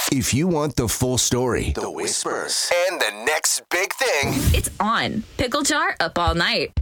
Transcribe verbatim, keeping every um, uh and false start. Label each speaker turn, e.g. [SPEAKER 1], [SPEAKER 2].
[SPEAKER 1] If you want the full story, the whispers, and the next big thing,
[SPEAKER 2] It's on. Pickle Jar up all night.